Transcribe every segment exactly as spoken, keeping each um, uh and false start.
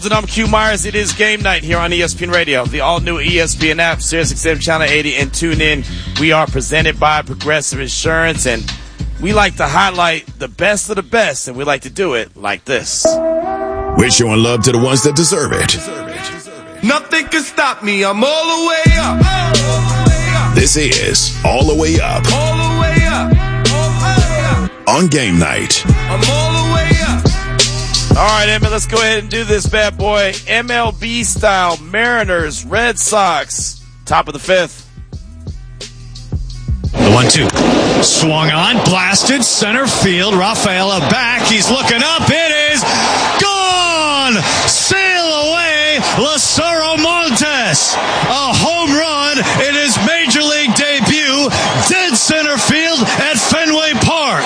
And I'm Q Myers. It is game night here on E S P N Radio, the all-new E S P N app, Sirius X M Channel eighty, and tune in. We are presented by Progressive Insurance, and we like to highlight the best of the best, and we like to do it like this. We're showing love to the ones that deserve it. Nothing can stop me. I'm all the way up. All the way up. This is All the Way Up. All the way up. All the way up. On game night. I'm all the way up. All right, Emmett, let's go ahead and do this bad boy. M L B style, Mariners, Red Sox, top of the fifth. The one two. Swung on, blasted, center field. Rafaela back. He's looking up. It is gone! Sail away, Lazaro Montes. A home run in his major league debut. Dead center field at Fenway Park.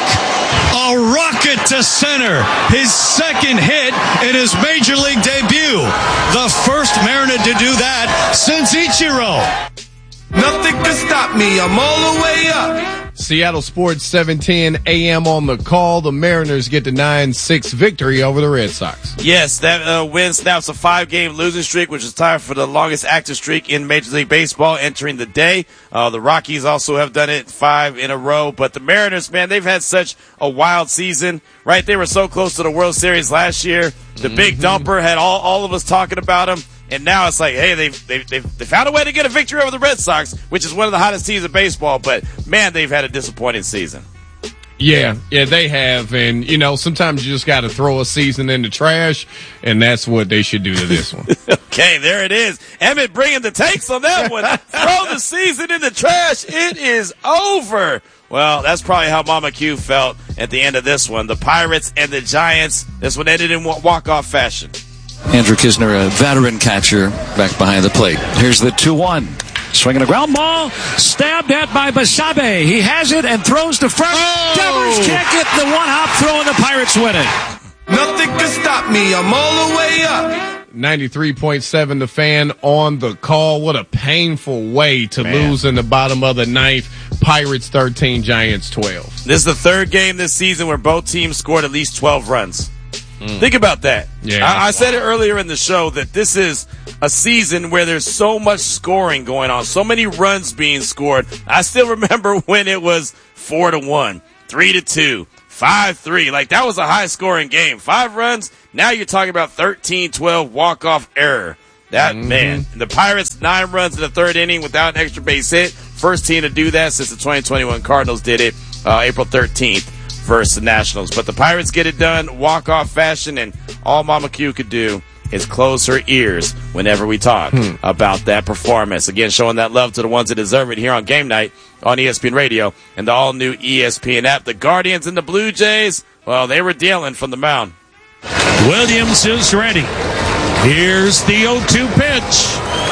A rocket to center. His second hit in his major league debut. The first Mariner to do that since Ichiro. Nothing can stop me. I'm all the way up. Seattle Sports seven ten A M on the call. The Mariners get the nine six victory over the Red Sox. Yes, that uh, win snaps a five-game losing streak, which is tied for the longest active streak in Major League Baseball entering the day. Uh, the Rockies also have done it five in a row. But the Mariners, man, they've had such a wild season, right? They were so close to the World Series last year. The mm-hmm. big dumper had all, all of us talking about them. And now it's like, hey, they've, they've, they've, they found a way to get a victory over the Red Sox, which is one of the hottest teams in baseball. But, man, they've had a disappointing season. Yeah, yeah, they have. And, you know, sometimes you just got to throw a season in the trash, and that's what they should do to this one. Okay, there it is. Emmett bringing the takes on that one. Throw the season in the trash. It is over. Well, that's probably how Mama Q felt at the end of this one. The Pirates and the Giants, this one ended in walk-off fashion. Andrew Kisner, a veteran catcher, back behind the plate. Here's the two one. Swinging a ground ball, stabbed at by Basabe. He has it and throws to first. Oh! Devers can't get the one-hop throw, and the Pirates win it. Nothing can stop me. I'm all the way up. ninety-three point seven The Fan on the call. What a painful way to Man. lose in the bottom of the ninth. Pirates thirteen, Giants twelve. This is the third game this season where both teams scored at least twelve runs. Mm. Think about that. Yeah, I, I said it earlier in the show that this is a season where there's so much scoring going on, so many runs being scored. I still remember when it was four to one, three to two, five three. Like, that was a high-scoring game. Five runs, now you're talking about thirteen twelve walk-off error. That, mm-hmm. man. The Pirates, nine runs in the third inning without an extra base hit. First team to do that since the twenty twenty-one Cardinals did it uh, April thirteenth. Versus the Nationals. But the Pirates get it done, walk-off fashion, and all Mama Q could do is close her ears whenever we talk hmm. about that performance. Again, showing that love to the ones that deserve it here on Game Night on E S P N Radio and the all-new E S P N app. The Guardians and the Blue Jays, well, they were dealing from the mound. Williams is ready. Here's the oh two pitch.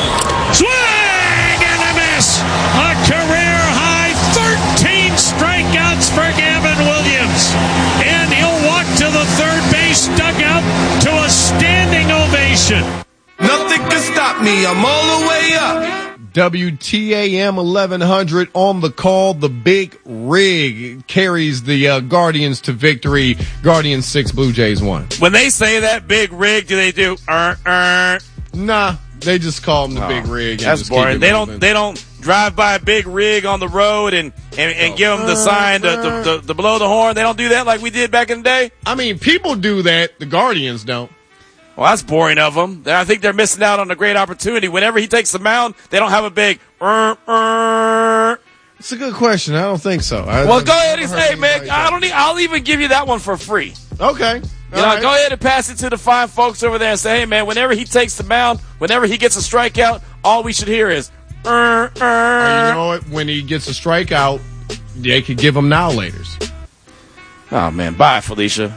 Swing and a miss. A career-high thirteen strikeouts for Gavin Williams. And he'll walk to the third base dugout to a standing ovation. Nothing can stop me. I'm all the way up. W T A M eleven hundred on the call. The Big Rig carries the uh, Guardians to victory. Guardians six, Blue Jays one. When they say that Big Rig, do they do er er? Nah, they just call them the oh, Big Rig. That's boring. They don't. They don't drive by a big rig on the road and and, and give them the sign to, to, to, to blow the horn. They don't do that like we did back in the day. I mean, people do that. The Guardians don't. Well, that's boring of them. I think they're missing out on a great opportunity. Whenever he takes the mound, they don't have a big er, er. It's a good question. I don't think so. I, well, I've, go ahead and say, man, I don't need, I'll even give you that one for free. Okay. You know, right. Go ahead and pass it to the fine folks over there and say, hey, man, whenever he takes the mound, whenever he gets a strikeout, all we should hear is er, er. Or you know what? When he gets a strikeout, they could give him now-laters. Oh, man. Bye, Felicia.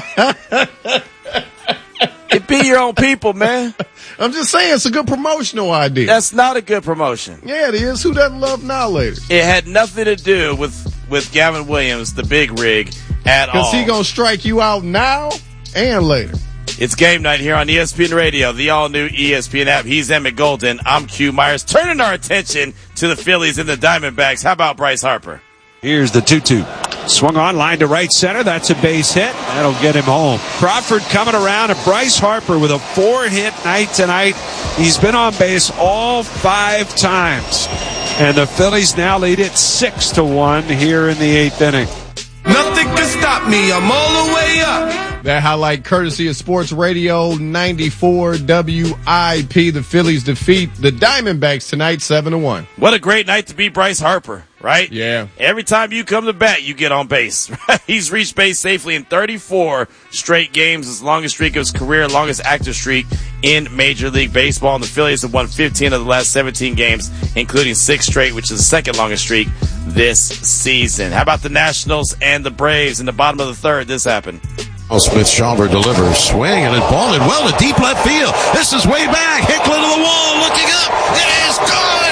It be your own people, man. I'm just saying it's a good promotional idea. That's not a good promotion. Yeah, it is. Who doesn't love now-laters? It had nothing to do with, with Gavin Williams, the Big Rig, at all. Because he going to strike you out now and later. It's Game Night here on E S P N Radio, the all-new E S P N app. He's Emmett Golden. I'm Q Myers. Turning our attention to the Phillies and the Diamondbacks. How about Bryce Harper? Here's the two two. Swung on, line to right center. That's a base hit. That'll get him home. Crawford coming around, and Bryce Harper with a four-hit night tonight. He's been on base all five times. And the Phillies now lead it six to one here in the eighth inning. Nothing can stop me. I'm all the way up. That highlight courtesy of Sports Radio ninety-four W I P. The Phillies defeat the Diamondbacks tonight seven to one. What a great night to beat Bryce Harper, right? Yeah. Every time you come to bat, you get on base. Right? He's reached base safely in thirty-four straight games, his longest streak of his career, longest active streak in Major League Baseball. And the Phillies have won fifteen of the last seventeen games, including six straight, which is the second longest streak this season. How about the Nationals and the Braves in the bottom of the third? This happened. Smith-Shawver delivers, swing, and it balled well to deep left field. This is way back. Hicklin to the wall, looking up. It is gone.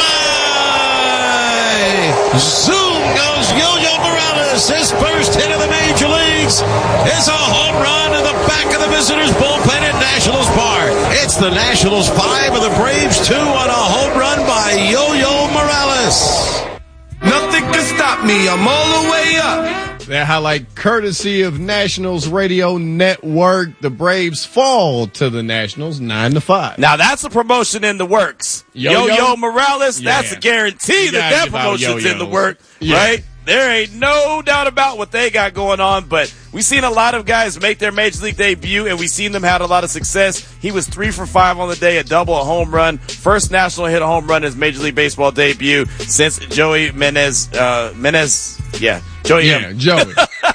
Goodbye. Zoom goes Yo-Yo Morales. His first hit of the major leagues is a home run in the back of the visitors' bullpen at Nationals Park. It's the Nationals five and the Braves two on a home run by Yo-Yo Morales. Nothing can stop me. I'm all the way up. That highlight courtesy of Nationals Radio Network. The Braves fall to the Nationals nine to five. Now that's a promotion in the works. Yo-Yo, Yo-Yo Morales, yeah. That's a guarantee you that that promotion's in the work, yeah. Right? There ain't no doubt about what they got going on, but we've seen a lot of guys make their Major League debut, and we've seen them have a lot of success. He was three for five on the day, a double, a home run. First national hit a home run in his Major League Baseball debut since Joey Menez, uh, Menez, yeah, Joey. Yeah, M. Joey.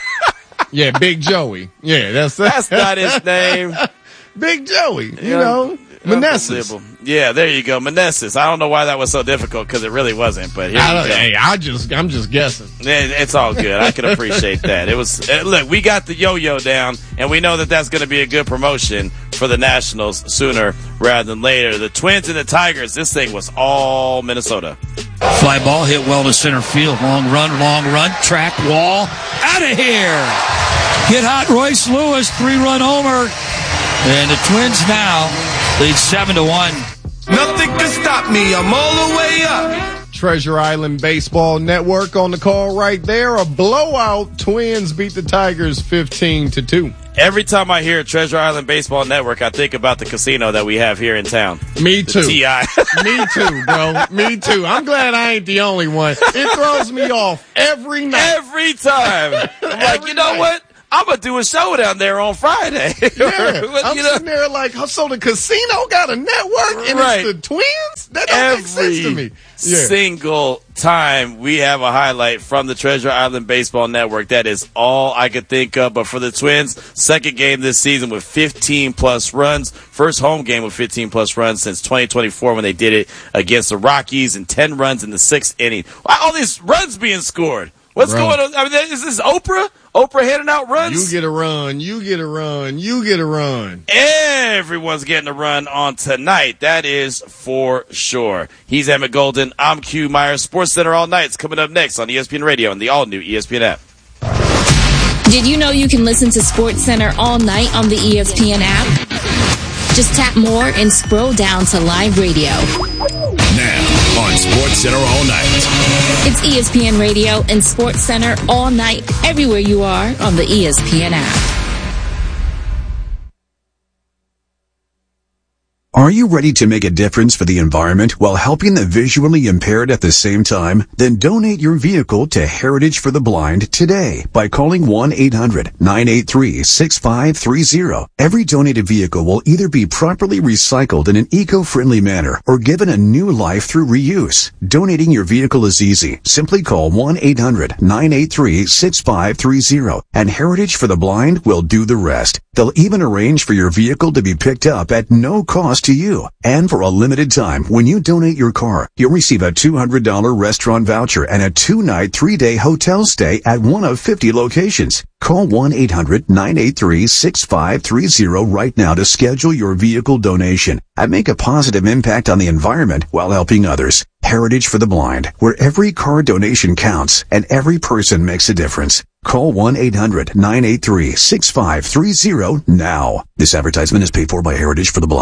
Yeah, Big Joey. Yeah, that's That's not his name. Big Joey, you yeah. know. Meneses. Yeah, there you go. Meneses. I don't know why that was so difficult because it really wasn't, but here I you go. Hey, I just, I'm just guessing. It, it's all good. I can appreciate that. It was, uh, look, we got the yo-yo down, and we know that that's going to be a good promotion for the Nationals sooner rather than later. The Twins and the Tigers, this thing was all Minnesota. Fly ball hit well to center field. Long run, long run. Track wall. Out of here. Hit hot Royce Lewis. Three-run homer. And the Twins now lead seven to one. Nothing can stop me. I'm all the way up. Treasure Island Baseball Network on the call right there. A blowout. Twins beat the Tigers fifteen to two. Every time I hear Treasure Island Baseball Network, I think about the casino that we have here in town. Me too. T I Me too, bro. Me too. I'm glad I ain't the only one. It throws me off every night. Every time. I'm like, Every you know night. what? I'm going to do a show down there on Friday. Yeah, Well, I'm you know, sitting there like, so the casino got a network and Right. it's the Twins? That don't make sense to me. every Yeah. single time we have a highlight from the Treasure Island Baseball Network. That is all I could think of. But for the Twins, second game this season with fifteen plus runs. First home game with fifteen plus runs since twenty twenty-four when they did it against the Rockies, and ten runs in the sixth inning. Why all these runs being scored? What's Bro. going on? I mean, is this Oprah? Oprah handing out runs? You get a run, you get a run, you get a run. Everyone's getting a run on tonight. That is for sure. He's Emmett Golden. I'm Q Myers. Sports Center All Night's coming up next on E S P N Radio and the all-new E S P N app. Did you know you can listen to Sports Center all night on the E S P N app? Just tap more and scroll down to live radio. Now on Sports Center All Night. It's E S P N Radio and Sports Center all night, everywhere you are on the E S P N app. Are you ready to make a difference for the environment while helping the visually impaired at the same time? Then donate your vehicle to Heritage for the Blind today by calling one eight hundred nine eight three six five three zero. Every donated vehicle will either be properly recycled in an eco-friendly manner or given a new life through reuse. Donating your vehicle is easy. Simply call one eight hundred nine eight three six five three zero and Heritage for the Blind will do the rest. They'll even arrange for your vehicle to be picked up at no cost to you. And for a limited time, when you donate your car, you'll receive a two hundred dollars restaurant voucher and a two-night, three-day hotel stay at one of fifty locations. Call one eight hundred nine eight three six five three zero right now to schedule your vehicle donation and make a positive impact on the environment while helping others. Heritage for the Blind, where every car donation counts and every person makes a difference. Call one eight hundred nine eight three six five three zero now. This advertisement is paid for by Heritage for the Blind.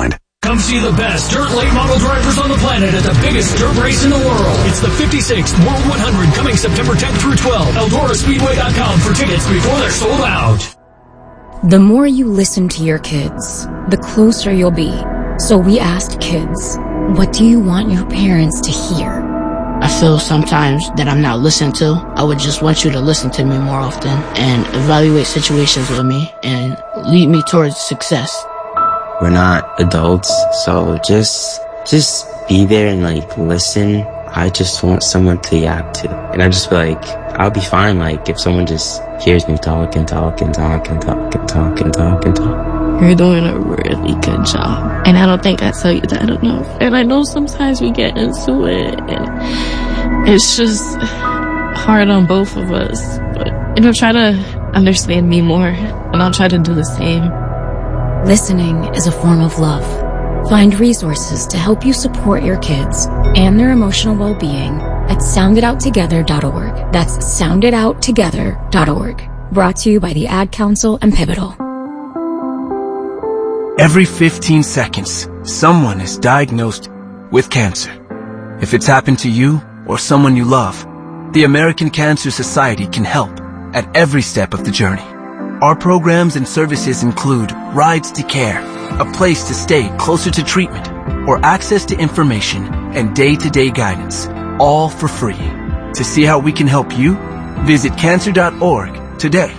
Come see the best dirt late model drivers on the planet at the biggest dirt race in the world. It's the fifty-sixth World one hundred coming September tenth through twelfth. Eldora Speedway dot com for tickets before they're sold out. The more you listen to your kids, the closer you'll be. So we asked kids, what do you want your parents to hear? I feel sometimes that I'm not listened to. I would just want you to listen to me more often and evaluate situations with me and lead me towards success. We're not adults, so just just be there and like listen. I just want someone to yap to. And I just feel like I'll be fine like if someone just hears me talk and talk and talk and talk and talk and talk and talk. You're doing a really good job. And I don't think I tell you that enough. And I know sometimes we get into it and it's just hard on both of us. But you know, try to understand me more and I'll try to do the same. Listening is a form of love. Find resources to help you support your kids and their emotional well-being at sound it out together dot org. That's sound it out together dot org. Brought to you by the Ad Council and Pivotal. Every fifteen seconds, someone is diagnosed with cancer. If it's happened to you or someone you love, the American Cancer Society can help at every step of the journey. Our programs and services include rides to care, a place to stay closer to treatment, or access to information and day-to-day guidance, all for free. To see how we can help you, visit cancer dot org today.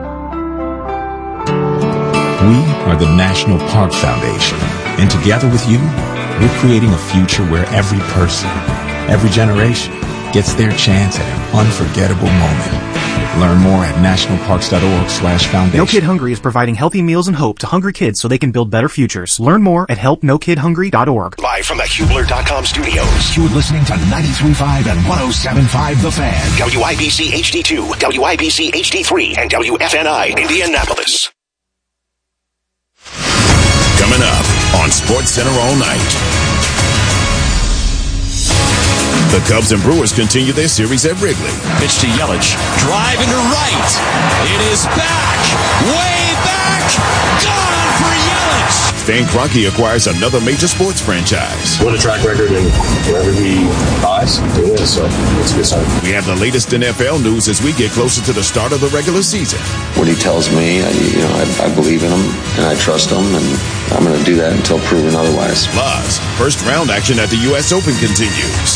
We are the National Park Foundation, and together with you, we're creating a future where every person, every generation, gets their chance at an unforgettable moment. Learn more at national parks dot org slash foundation. No Kid Hungry is providing healthy meals and hope to hungry kids so they can build better futures. Learn more at help no kid hungry dot org. Live from the Hubler dot com studios, you're listening to ninety-three point five and one oh seven point five The Fan. W I B C H D two, W I B C H D three, and W F N I Indianapolis. Coming up on SportsCenter all night. The Cubs and Brewers continue their series at Wrigley. Pitch to Yelich. Drive into right. It is back. Way back. Gone for Yelich. Stan Kroenke acquires another major sports franchise. What a track record, and wherever he buys, it is, so it's a good sign. We have the latest N F L news as we get closer to the start of the regular season. What he tells me, I, you know, I, I believe in him, and I trust him, and I'm going to do that until proven otherwise. Plus, first round action at the U S Open continues.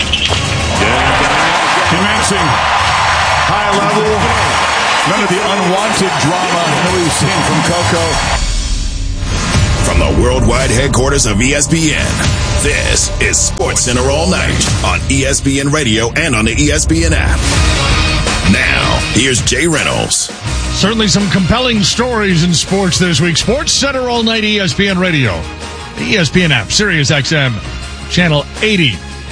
Commencing high level, none of the unwanted drama that we've seen from Coco. From the worldwide headquarters of E S P N, this is SportsCenter All Night on E S P N Radio and on the E S P N app. Now, here's Jay Reynolds. Certainly some compelling stories in sports this week. SportsCenter All Night, E S P N Radio, the E S P N app, Sirius X M, Channel eighty.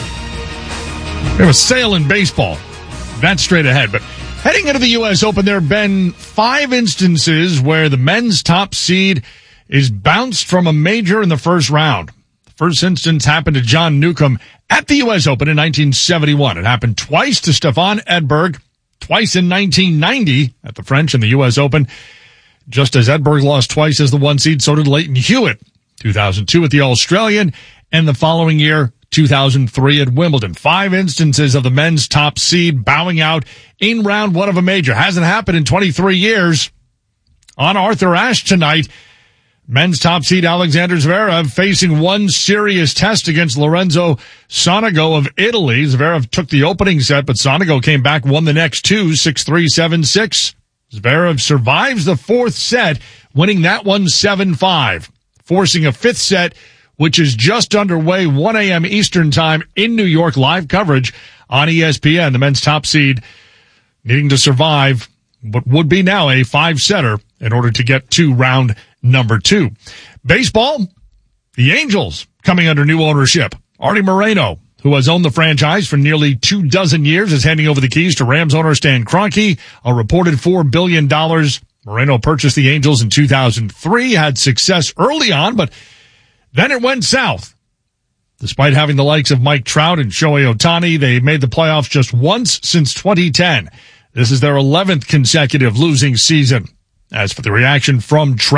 We have a sale in baseball. That's straight ahead. But heading into the U S Open, there have been five instances where the men's top seed is bounced from a major in the first round. The first instance happened to John Newcomb at the U S Open in nineteen seventy-one. It happened twice to Stefan Edberg, twice in nineteen ninety at the French and the U S Open. Just as Edberg lost twice as the one seed, so did Leighton Hewitt, two thousand two at the Australian, and the following year, two thousand three at Wimbledon. Five instances of the men's top seed bowing out in round one of a major. Hasn't happened in twenty-three years. On Arthur Ashe tonight, men's top seed Alexander Zverev facing one serious test against Lorenzo Sonego of Italy. Zverev took the opening set, but Sonego came back, won the next two, six three, seven six. Zverev survives the fourth set, winning that one seven five, forcing a fifth set, which is just underway, one a.m. Eastern time in New York. Live coverage on E S P N. The men's top seed needing to survive what would be now a five-setter in order to get to round number two. Baseball, the Angels coming under new ownership. Artie Moreno, who has owned the franchise for nearly two dozen years, is handing over the keys to Rams owner Stan Kroenke, a reported four billion dollars. Moreno purchased the Angels in two thousand three, had success early on, but then it went south. Despite having the likes of Mike Trout and Shohei Ohtani, they made the playoffs just once since twenty ten. This is their eleventh consecutive losing season. As for the reaction from Trout,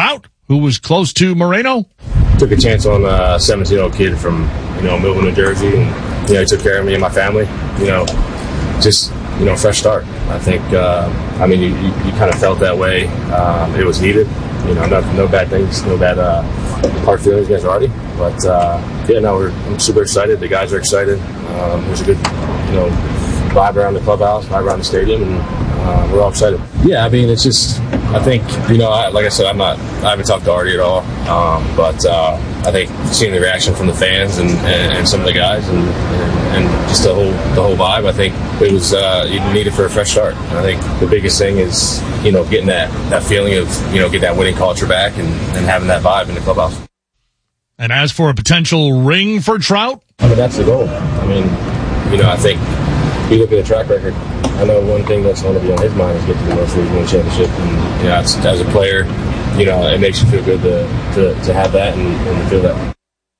who was close to Moreno. Took a chance on a seventeen-year-old kid from, you know, Millville, New Jersey, and, you know, he took care of me and my family. You know, just, you know, fresh start. I think, uh, I mean, you, you, you kind of felt that way. Um, it was needed. You know, no, no bad things, no bad uh, hard feelings against Artie. But, uh, yeah, no, we're, I'm super excited. The guys are excited. Um, there's a good, you know, vibe around the clubhouse, vibe around the stadium, and uh, we're all excited. Yeah, I mean, it's just, I think, you know, I, like I said, I'm not, I haven't talked to Artie at all, um, but uh, I think seeing the reaction from the fans and, and, and some of the guys and, and, and just the whole the whole vibe, I think it was uh, needed for a fresh start. And I think the biggest thing is, you know, getting that, that feeling of, you know, get that winning culture back and, and having that vibe in the clubhouse. And as for a potential ring for Trout? I mean, that's the goal. I mean, you know, I think you look at the track record, I know one thing that's going to be on his mind is get to the World Series win championship. And, you know, it's, as a player, you know, it makes you feel good to to, to have that and, and feel that.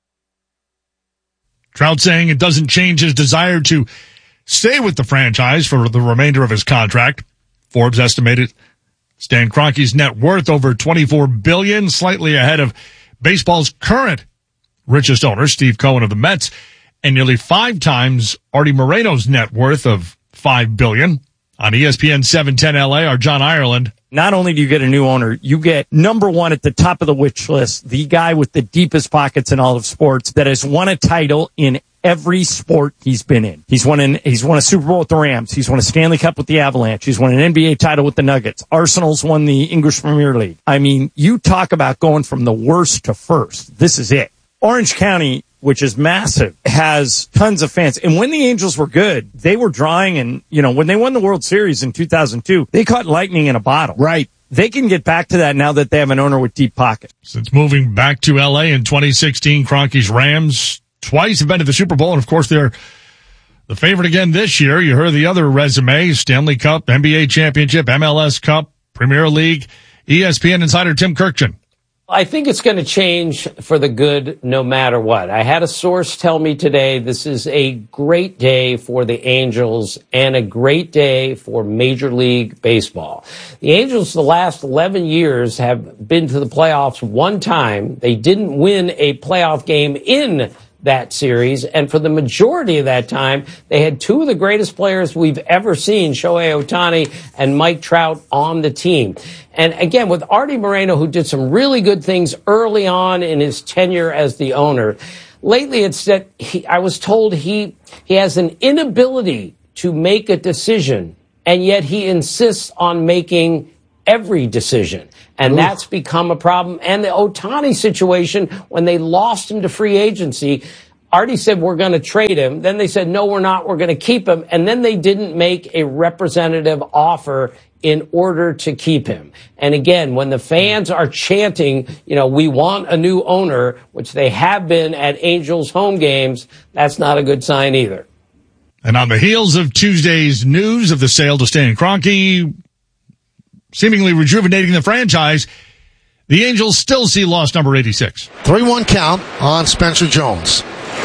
Trout saying it doesn't change his desire to stay with the franchise for the remainder of his contract. Forbes estimated Stan Kroenke's net worth over twenty-four billion dollars, slightly ahead of baseball's current richest owner, Steve Cohen of the Mets, and nearly five times Artie Moreno's net worth of five billion dollars. On E S P N seven ten L A, our John Ireland. Not only do you get a new owner, you get number one at the top of the wish list, the guy with the deepest pockets in all of sports that has won a title in every sport he's been in. He's won an, he's won a Super Bowl with the Rams. He's won a Stanley Cup with the Avalanche. He's won an N B A title with the Nuggets. Arsenal's won the English Premier League. I mean, you talk about going from the worst to first. This is it. Orange County, which is massive, has tons of fans. And when the Angels were good, they were drawing, and, you know, when they won the World Series in two thousand two, they caught lightning in a bottle. Right. They can get back to that now that they have an owner with deep pockets. Since moving back to L A in twenty sixteen, Kroenke's Rams twice have been to the Super Bowl, and of course they're the favorite again this year. You heard the other resume: Stanley Cup, N B A championship, M L S Cup, Premier League. E S P N insider Tim Kirkjian. I think it's going to change for the good no matter what. I had a source tell me today this is a great day for the Angels and a great day for Major League Baseball. The Angels the last eleven years have been to the playoffs one time. They didn't win a playoff game in that series, and for the majority of that time, they had two of the greatest players we've ever seen, Shohei Ohtani and Mike Trout, on the team. And again, with Artie Moreno, who did some really good things early on in his tenure as the owner, lately it's that he, I was told he he has an inability to make a decision, and yet he insists on making every decision. And Ooh. That's become a problem. And the Ohtani situation, when they lost him to free agency, Artie said, we're going to trade him. Then they said, no, we're not. We're going to keep him. And then they didn't make a representative offer in order to keep him. And again, when the fans are chanting, you know, we want a new owner, which they have been at Angels home games, that's not a good sign either. And on the heels of Tuesday's news of the sale to Stan Kroenke, seemingly rejuvenating the franchise, the Angels still see loss number eighty-six. three one count on Spencer Jones.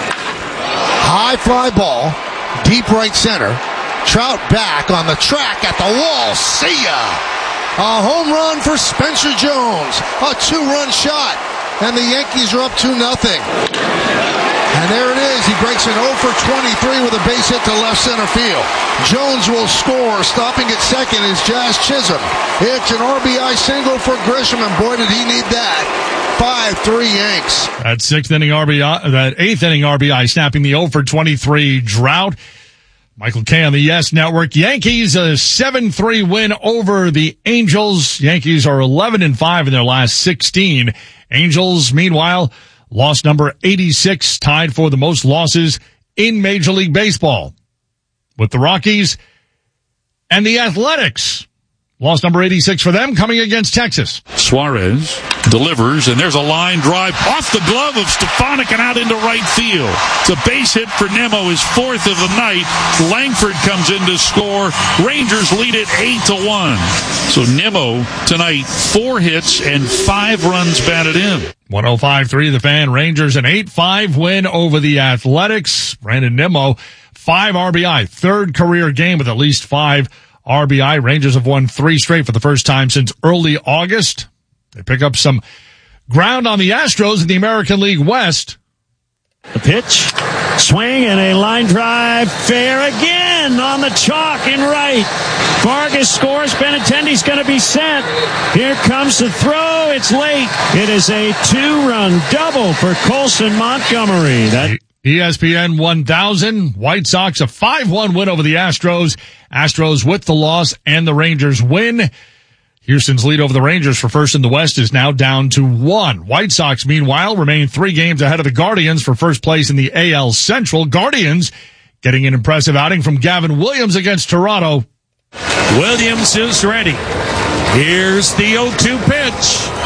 High fly ball, deep right center. Trout back on the track at the wall. See ya! A home run for Spencer Jones. A two-run shot. And the Yankees are up two nothing. And there it is. He breaks an oh for twenty-three with a base hit to left center field. Jones will score. Stopping at second is Jazz Chisholm. It's an R B I single for Grisham, and boy, did he need that. five three Yanks. That sixth inning R B I, that eighth inning R B I, snapping the oh for twenty-three drought. Michael Kay on the Yes Network. Yankees a seven three win over the Angels. Yankees are eleven and five in their last sixteen. Angels, meanwhile, loss number eighty-six, tied for the most losses in Major League Baseball, with the Rockies and the Athletics. Loss number eighty-six for them, coming against Texas. Suarez delivers, and there's a line drive off the glove of Stefanik and out into right field. It's a base hit for Nimmo, his fourth of the night. Langford comes in to score. Rangers lead it eight to one. So Nimmo tonight, four hits and five runs batted in. one oh five point three The Fan. Rangers an eight five win over the Athletics. Brandon Nimmo, five R B I, third career game with at least five R B I. Rangers have won three straight for the first time since early August. They pick up some ground on the Astros in the American League West. The pitch, swing, and a line drive, fair again on the chalk in right. Vargas scores. Benintendi's going to be sent. Here comes the throw. It's late. It is a two-run double for Colson Montgomery. That E S P N one thousand, White Sox a five one win over the Astros. Astros with the loss and the Rangers win. Houston's lead over the Rangers for first in the West is now down to one. White Sox, meanwhile, remain three games ahead of the Guardians for first place in the A L Central. Guardians getting an impressive outing from Gavin Williams against Toronto. Williams is ready. Here's the oh two pitch.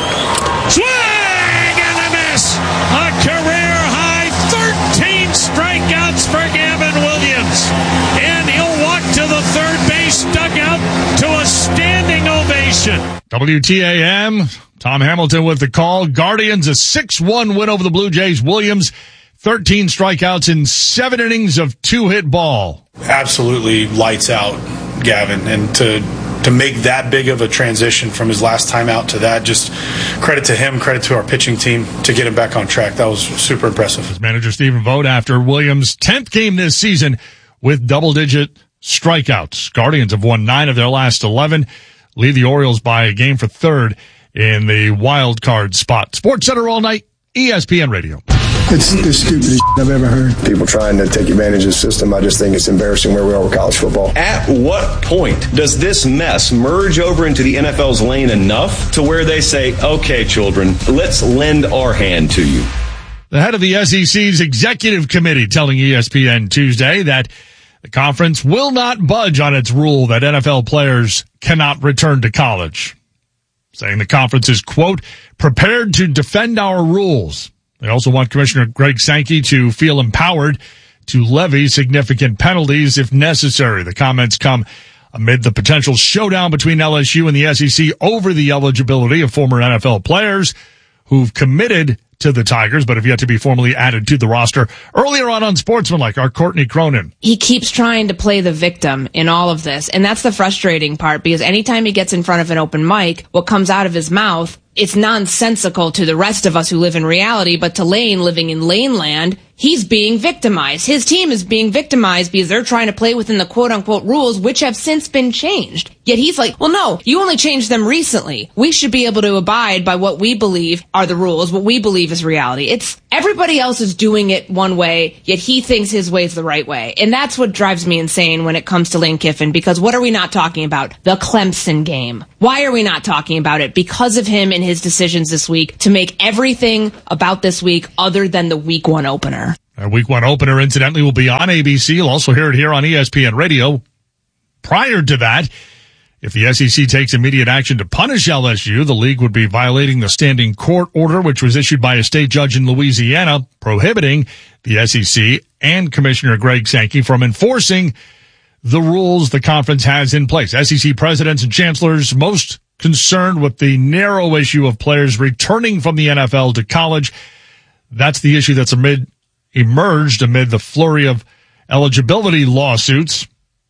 Swing and a miss. A career-high thirteen strikeouts for Gavin Williams. And he'll walk to the third base dugout to a standing ovation. W T A M, Tom Hamilton with the call. Guardians a six one win over the Blue Jays. Williams, thirteen strikeouts in seven innings of two-hit ball. Absolutely lights out, Gavin. And to to make that big of a transition from his last time out to that, just credit to him, credit to our pitching team to get him back on track. That was super impressive. As manager Stephen Vogt after Williams' tenth game this season with double-digit strikeouts. Guardians have won nine of their last eleven. Lead the Orioles by a game for third in the wild card spot. Sports Center all night, E S P N Radio. It's the stupidest shit I've ever heard. People trying to take advantage of the system. I just think it's embarrassing where we are with college football. At what point does this mess merge over into the N F L's lane enough to where they say, okay, children, let's lend our hand to you? The head of the S E C's executive committee telling E S P N Tuesday that the conference will not budge on its rule that N F L players cannot return to college, saying the conference is, quote, prepared to defend our rules. They also want Commissioner Greg Sankey to feel empowered to levy significant penalties if necessary. The comments come amid the potential showdown between L S U and the S E C over the eligibility of former N F L players who've committed to the Tigers, but have yet to be formally added to the roster. Earlier on on Sportsmanlike, our Courtney Cronin. He keeps trying to play the victim in all of this, and that's the frustrating part, because anytime he gets in front of an open mic, what comes out of his mouth, it's nonsensical to the rest of us who live in reality, but to Lane living in Lane land, he's being victimized. His team is being victimized because they're trying to play within the quote-unquote rules, which have since been changed. Yet he's like, well, no, you only changed them recently. We should be able to abide by what we believe are the rules, what we believe is reality. It's everybody else is doing it one way, yet he thinks his way is the right way. And that's what drives me insane when it comes to Lane Kiffin, because what are we not talking about? The Clemson game. Why are we not talking about it? Because of him and his decisions this week to make everything about this week other than the week one opener. Our week one opener, incidentally, will be on A B C. You'll also hear it here on E S P N Radio. Prior to that, if the S E C takes immediate action to punish L S U, the league would be violating the standing court order, which was issued by a state judge in Louisiana, prohibiting the S E C and Commissioner Greg Sankey from enforcing the rules the conference has in place. S E C presidents and chancellors most concerned with the narrow issue of players returning from the N F L to college. That's the issue that's amid emerged amid the flurry of eligibility lawsuits.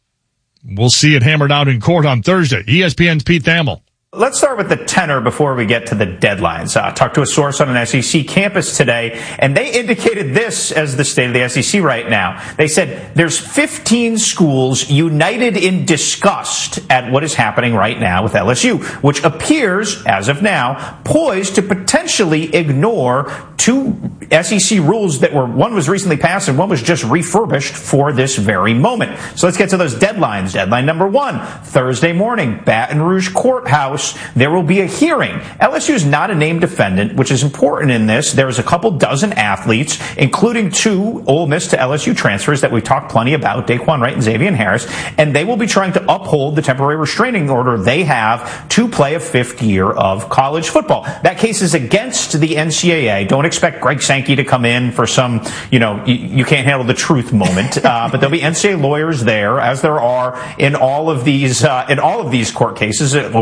We'll see it hammered out in court on Thursday. E S P N's Pete Thamel. Let's start with the tenor before we get to the deadlines. I uh, talked to a source on an S E C campus today, and they indicated this as the state of the S E C right now. They said there's fifteen schools united in disgust at what is happening right now with L S U, which appears, as of now, poised to potentially ignore two S E C rules that were, one was recently passed and one was just refurbished for this very moment. So let's get to those deadlines. Deadline number one, Thursday morning, Baton Rouge Courthouse. There will be a hearing. L S U is not a named defendant, which is important in this. There is a couple dozen athletes, including two Ole Miss to L S U transfers that we've talked plenty about, Daquan Wright and Xavier Harris, and they will be trying to uphold the temporary restraining order they have to play a fifth year of college football. That case is against the N C double A. Don't expect Greg Sankey to come in for some, you know, you, you can't handle the truth moment, uh, but there'll be N C double A lawyers there, as there are in all of these uh, in all of these court cases, over a dozen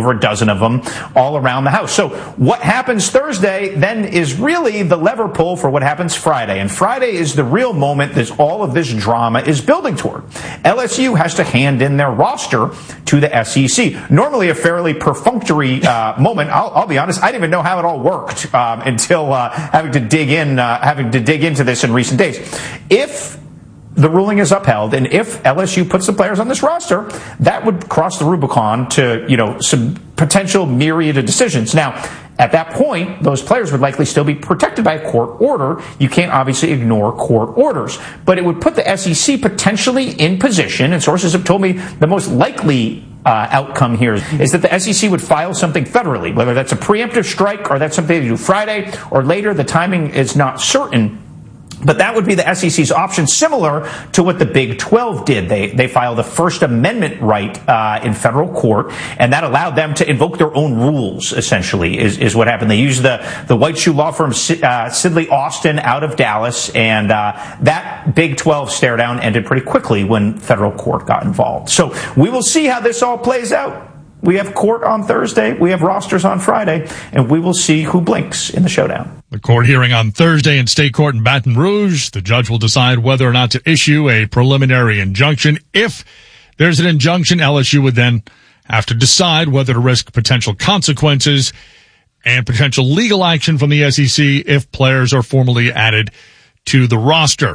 of them all around the house. So what happens Thursday then is really the lever pull for what happens Friday. And Friday is the real moment that all of this drama is building toward. L S U has to hand in their roster to the S E C. Normally a fairly perfunctory uh, moment. I'll, I'll be honest, I didn't even know how it all worked um, until uh, having to dig in, uh, having to dig into this in recent days. If the ruling is upheld, and if L S U puts the players on this roster, that would cross the Rubicon to, you know, some potential myriad of decisions. Now, at that point, those players would likely still be protected by a court order. You can't obviously ignore court orders. But it would put the S E C potentially in position, and sources have told me the most likely uh, outcome here is, is that the S E C would file something federally, whether that's a preemptive strike or that's something they do Friday or later. The timing is not certain. But that would be the S E C's option, similar to what the Big twelve did. They they filed a First Amendment right uh, in federal court, and that allowed them to invoke their own rules, essentially, is, is what happened. They used the, the white shoe law firm uh, Sidley Austin out of Dallas, and uh, that Big twelve stare down ended pretty quickly when federal court got involved. So we will see how this all plays out. We have court on Thursday, we have rosters on Friday, and we will see who blinks in the showdown. The court hearing on Thursday in state court in Baton Rouge. The judge will decide whether or not to issue a preliminary injunction. If there's an injunction, L S U would then have to decide whether to risk potential consequences and potential legal action from the S E C if players are formally added to the roster.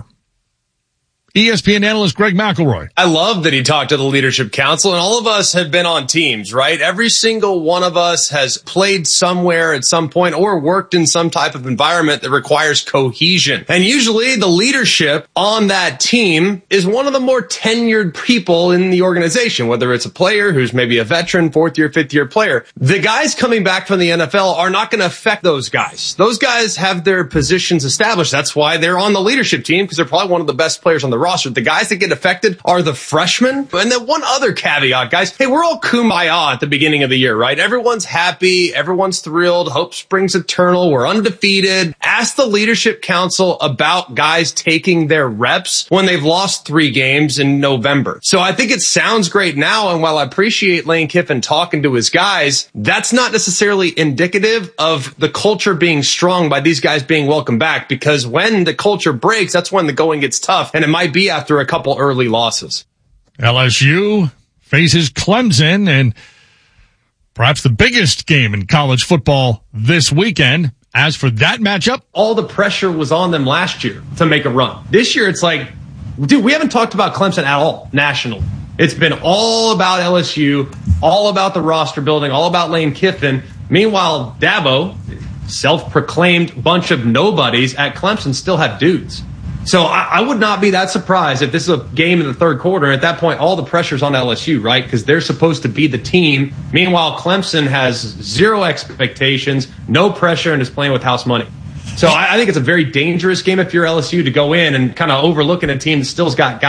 E S P N analyst Greg McElroy. I love that he talked to the Leadership Council, and all of us have been on teams, right? Every single one of us has played somewhere at some point or worked in some type of environment that requires cohesion. And usually the leadership on that team is one of the more tenured people in the organization, whether it's a player who's maybe a veteran, fourth year, fifth year player. The guys coming back from the N F L are not going to affect those guys. Those guys have their positions established. That's why they're on the leadership team, because they're probably one of the best players on the roster. The guys that get affected are the freshmen. And then one other caveat, guys. Hey, we're all kumbaya at the beginning of the year, right? Everyone's happy. Everyone's thrilled. Hope springs eternal. We're undefeated. Ask the Leadership Council about guys taking their reps when they've lost three games in November. So I think it sounds great now. And while I appreciate Lane Kiffin talking to his guys, that's not necessarily indicative of the culture being strong by these guys being welcome back, because when the culture breaks, that's when the going gets tough. And it might be after a couple early losses. L S U faces Clemson, and perhaps the biggest game in college football this weekend. As for that matchup, all the pressure was on them last year to make a run. This year, it's like, dude, we haven't talked about Clemson at all nationally. It's been all about L S U, all about the roster building, all about Lane Kiffin. Meanwhile, Dabo, self-proclaimed bunch of nobodies at Clemson, still have dudes. So I, I would not be that surprised if this is a game in the third quarter. At that point, all the pressure's on L S U, right? Because they're supposed to be the team. Meanwhile, Clemson has zero expectations, no pressure, and is playing with house money. So I, I think it's a very dangerous game if you're L S U to go in and kind of overlooking a team that still's got guys